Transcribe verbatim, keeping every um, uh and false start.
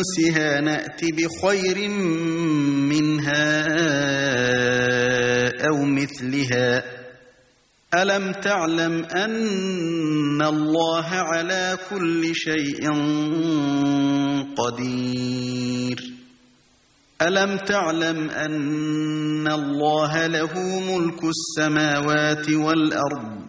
ننسها نأت بخير منها أو مثلها ألم تعلم أن الله على كل شيء قدير ألم تعلم أن الله له ملك السماوات والأرض